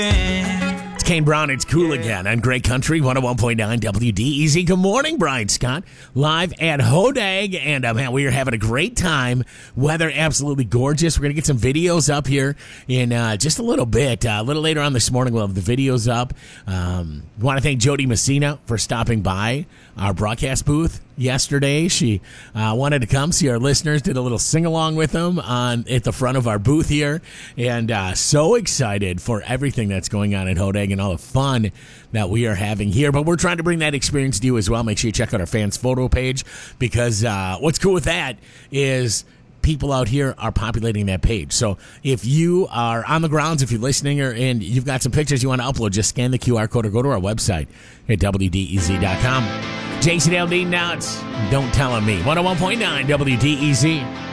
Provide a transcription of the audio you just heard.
It's Kane Brown. It's cool again on Great Country 101.9 WDEZ. Good morning, Brian Scott. Live at Hodag. And man, we are having a great time. Weather absolutely gorgeous. We're going to get some videos up here in just a little bit. A little later on this morning, we'll have the videos up. Want to thank Jody Messina for stopping by our broadcast booth yesterday. She wanted to come see our listeners, did a little sing-along with them at the front of our booth here, and so excited for everything that's going on at Hodag and all the fun that we are having here. But we're trying to bring that experience to you as well. Make sure you check out our fans photo page, because what's cool with that is people out here are populating that page. So if you are on the grounds, if you're listening, and you've got some pictures you want to upload, just scan the QR code or go to our website at WDEZ.com. Jason Aldean now. It's Don't Tell 'Em Me. 101.9 WDEZ.